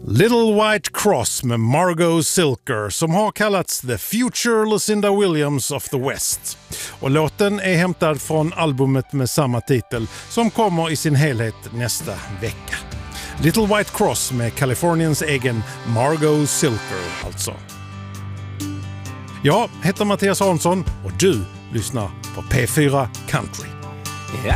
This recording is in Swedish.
Little White Cross med Margot Silker som har kallats The Future Lucinda Williams of the West. Och låten är hämtad från albumet med samma titel som kommer i sin helhet nästa vecka. Little White Cross med Kaliforniens egen Margot Silker alltså. Jag heter Mattias Hansson och du lyssnar på P4 Country.